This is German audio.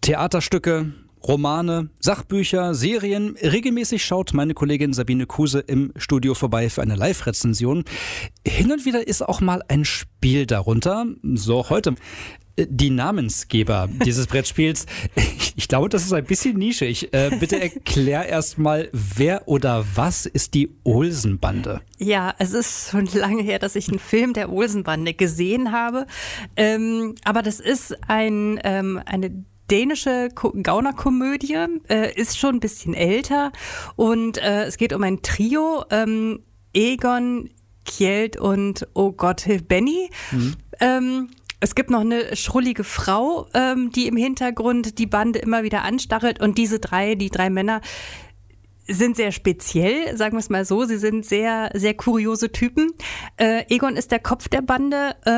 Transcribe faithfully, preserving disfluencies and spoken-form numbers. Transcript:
Theaterstücke, Romane, Sachbücher, Serien. Regelmäßig schaut meine Kollegin Sabine Kuse im Studio vorbei für eine Live-Rezension. Hin und wieder ist auch mal ein Spiel darunter. So heute. Die Namensgeber dieses Brettspiels, ich, ich glaube, das ist ein bisschen nischig. Äh, bitte erklär erst mal, wer oder was ist die Olsenbande? Ja, es ist schon lange her, dass ich einen Film der Olsenbande gesehen habe. Ähm, aber das ist ein, ähm, eine dänische Ko- Gaunerkomödie, äh, ist schon ein bisschen älter. Und äh, es geht um ein Trio, ähm, Egon, Kjeld und, oh Gott, Benny. Mhm. Ähm, Es gibt noch eine schrullige Frau, ähm, die im Hintergrund die Bande immer wieder anstachelt. Und diese drei, die drei Männer, sind sehr speziell, sagen wir es mal so. Sie sind sehr, sehr kuriose Typen. Äh, Egon ist der Kopf der Bande. Äh,